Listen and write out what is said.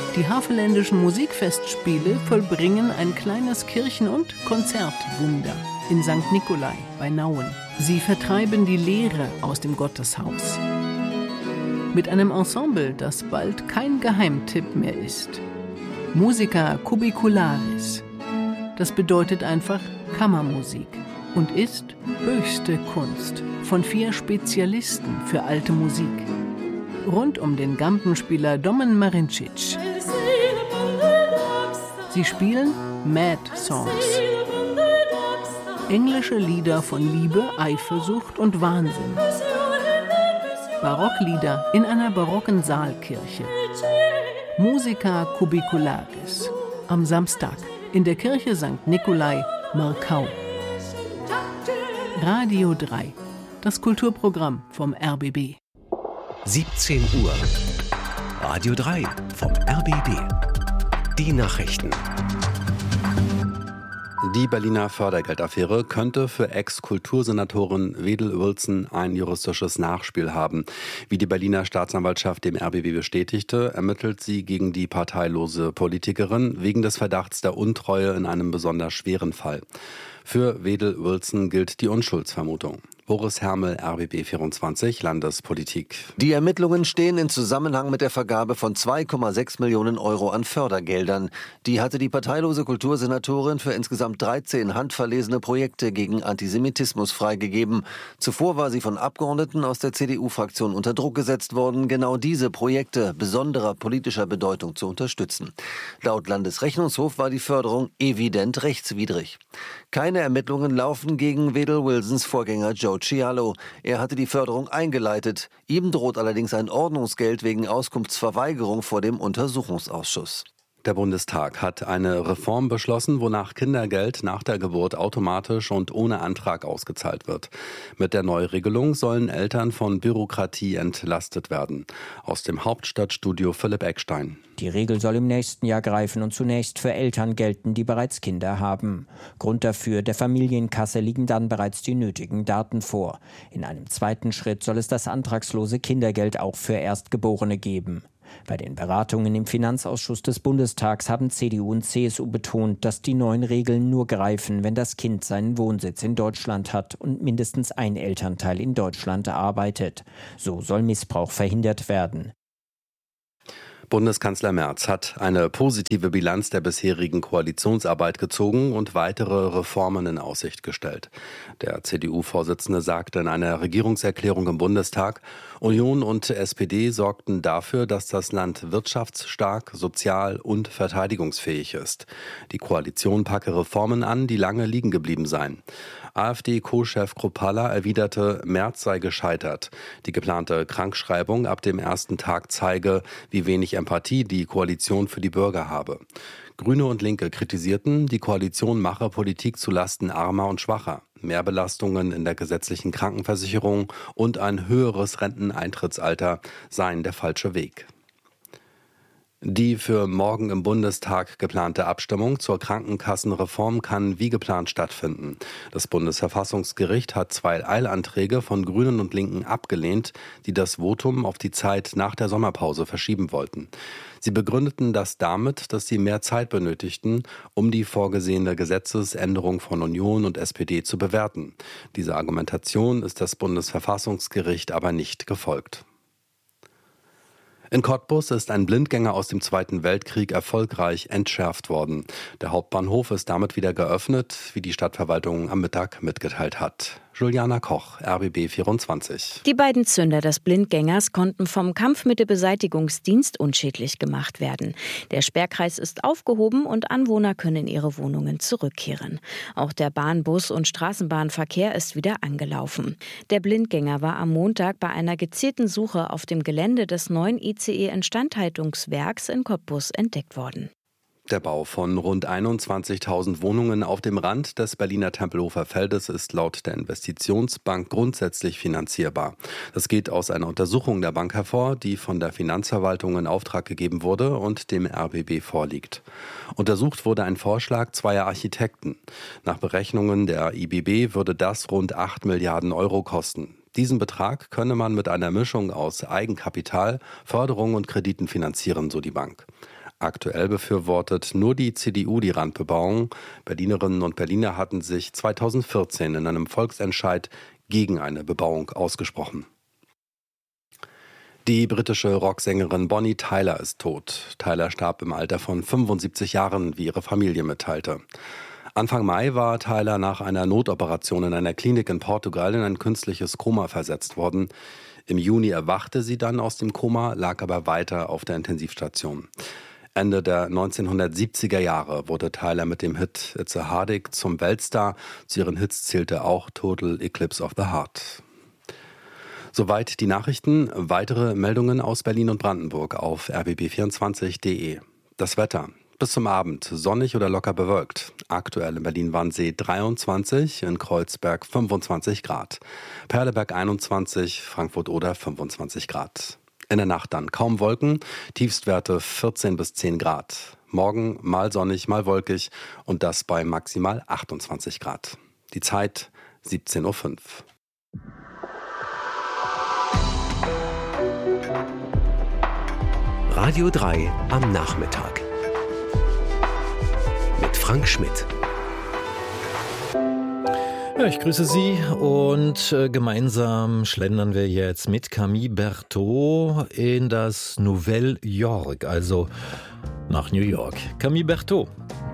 Die Havelländischen Musikfestspiele vollbringen ein kleines Kirchen- und Konzertwunder in St. Nikolai bei Nauen. Sie vertreiben die Leere aus dem Gotteshaus. Mit einem Ensemble, das bald kein Geheimtipp mehr ist. Musica Cubicularis. Das bedeutet einfach Kammermusik und ist höchste Kunst von 4 Spezialisten für alte Musik. Rund um den Gampenspieler Domen Marincic. Sie spielen Mad Songs. Englische Lieder von Liebe, Eifersucht und Wahnsinn. Barocklieder in einer barocken Saalkirche. Musica Cubicularis. Am Samstag in der Kirche St. Nikolai, Markau. Radio 3. Das Kulturprogramm vom RBB. 17 Uhr. Radio 3 vom RBB. Die Nachrichten. Die Berliner Fördergeldaffäre könnte für Ex-Kultursenatorin Wedel Wilson ein juristisches Nachspiel haben. Wie die Berliner Staatsanwaltschaft dem RBB bestätigte, ermittelt sie gegen die parteilose Politikerin wegen des Verdachts der Untreue in einem besonders schweren Fall. Für Wedel Wilson gilt die Unschuldsvermutung. Boris Hermel, RBB 24, Landespolitik. Die Ermittlungen stehen in Zusammenhang mit der Vergabe von 2,6 Millionen Euro an Fördergeldern. Die hatte die parteilose Kultursenatorin für insgesamt 13 handverlesene Projekte gegen Antisemitismus freigegeben. Zuvor war sie von Abgeordneten aus der CDU-Fraktion unter Druck gesetzt worden, genau diese Projekte besonderer politischer Bedeutung zu unterstützen. Laut Landesrechnungshof war die Förderung evident rechtswidrig. Keine Ermittlungen laufen gegen Wedel Wilsons Vorgänger Joe Cialo. Er hatte die Förderung eingeleitet. Ihm droht allerdings ein Ordnungsgeld wegen Auskunftsverweigerung vor dem Untersuchungsausschuss. Der Bundestag hat eine Reform beschlossen, wonach Kindergeld nach der Geburt automatisch und ohne Antrag ausgezahlt wird. Mit der Neuregelung sollen Eltern von Bürokratie entlastet werden. Aus dem Hauptstadtstudio Philipp Eckstein. Die Regel soll im nächsten Jahr greifen und zunächst für Eltern gelten, die bereits Kinder haben. Grund dafür: der Familienkasse liegen dann bereits die nötigen Daten vor. In einem zweiten Schritt soll es das antragslose Kindergeld auch für Erstgeborene geben. Bei den Beratungen im Finanzausschuss des Bundestags haben CDU und CSU betont, dass die neuen Regeln nur greifen, wenn das Kind seinen Wohnsitz in Deutschland hat und mindestens ein Elternteil in Deutschland arbeitet. So soll Missbrauch verhindert werden. Bundeskanzler Merz hat eine positive Bilanz der bisherigen Koalitionsarbeit gezogen und weitere Reformen in Aussicht gestellt. Der CDU-Vorsitzende sagte in einer Regierungserklärung im Bundestag, Union und SPD sorgten dafür, dass das Land wirtschaftsstark, sozial und verteidigungsfähig ist. Die Koalition packe Reformen an, die lange liegen geblieben seien. AfD-Co-Chef Kruppalla erwiderte, Merz sei gescheitert. Die geplante Krankschreibung ab dem ersten Tag zeige, wie wenig Empathie die Koalition für die Bürger habe. Grüne und Linke kritisierten, die Koalition mache Politik zulasten Armer und Schwacher. Mehr Belastungen in der gesetzlichen Krankenversicherung und ein höheres Renteneintrittsalter seien der falsche Weg. Die für morgen im Bundestag geplante Abstimmung zur Krankenkassenreform kann wie geplant stattfinden. Das Bundesverfassungsgericht hat 2 Eilanträge von Grünen und Linken abgelehnt, die das Votum auf die Zeit nach der Sommerpause verschieben wollten. Sie begründeten das damit, dass sie mehr Zeit benötigten, um die vorgesehene Gesetzesänderung von Union und SPD zu bewerten. Dieser Argumentation ist das Bundesverfassungsgericht aber nicht gefolgt. In Cottbus ist ein Blindgänger aus dem Zweiten Weltkrieg erfolgreich entschärft worden. Der Hauptbahnhof ist damit wieder geöffnet, wie die Stadtverwaltung am Mittag mitgeteilt hat. Juliana Koch, RBB 24. Die beiden Zünder des Blindgängers konnten vom Kampfmittelbeseitigungsdienst unschädlich gemacht werden. Der Sperrkreis ist aufgehoben und Anwohner können in ihre Wohnungen zurückkehren. Auch der Bahn-, Bus- und Straßenbahnverkehr ist wieder angelaufen. Der Blindgänger war am Montag bei einer gezielten Suche auf dem Gelände des neuen ICE-Instandhaltungswerks in Cottbus entdeckt worden. Der Bau von rund 21.000 Wohnungen auf dem Rand des Berliner Tempelhofer Feldes ist laut der Investitionsbank grundsätzlich finanzierbar. Das geht aus einer Untersuchung der Bank hervor, die von der Finanzverwaltung in Auftrag gegeben wurde und dem RBB vorliegt. Untersucht wurde ein Vorschlag zweier Architekten. Nach Berechnungen der IBB würde das rund 8 Milliarden Euro kosten. Diesen Betrag könne man mit einer Mischung aus Eigenkapital, Förderung und Krediten finanzieren, so die Bank. Aktuell befürwortet nur die CDU die Randbebauung. Berlinerinnen und Berliner hatten sich 2014 in einem Volksentscheid gegen eine Bebauung ausgesprochen. Die britische Rocksängerin Bonnie Tyler ist tot. Tyler starb im Alter von 75 Jahren, wie ihre Familie mitteilte. Anfang Mai war Tyler nach einer Notoperation in einer Klinik in Portugal in ein künstliches Koma versetzt worden. Im Juni erwachte sie dann aus dem Koma, lag aber weiter auf der Intensivstation. Ende der 1970er Jahre wurde Tyler mit dem Hit It's a Heartache zum Weltstar. Zu ihren Hits zählte auch Total Eclipse of the Heart. Soweit die Nachrichten. Weitere Meldungen aus Berlin und Brandenburg auf rbb24.de. Das Wetter. Bis zum Abend sonnig oder locker bewölkt. Aktuell in Berlin-Wannsee 23, in Kreuzberg 25 Grad. Perleberg 21, Frankfurt-Oder 25 Grad. In der Nacht dann kaum Wolken, Tiefstwerte 14 bis 10 Grad. Morgen mal sonnig, mal wolkig und das bei maximal 28 Grad. Die Zeit 17.05 Uhr. Radio 3 am Nachmittag. Mit Frank Schmidt. Ja, ich grüße Sie und gemeinsam schlendern wir jetzt mit Camille Berthaud in das Nouvelle York, also nach New York. Camille Berthaud.